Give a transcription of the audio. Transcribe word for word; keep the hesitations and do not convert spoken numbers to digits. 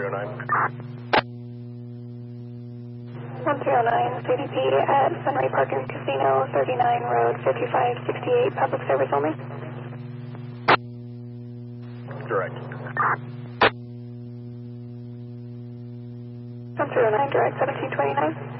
oh nine. one three oh nine, C D P at Sunray Park and Casino, thirty-nine Road, fifty-five sixty-eight, public service only. Direct. one three oh nine, direct, seventeen twenty-nine.